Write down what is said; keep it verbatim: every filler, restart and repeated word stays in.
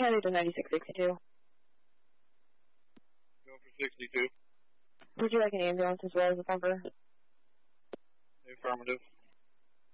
Charlie to ninety-six sixty-two. Going for sixty-two. Would you like an ambulance as well as a bumper? Affirmative.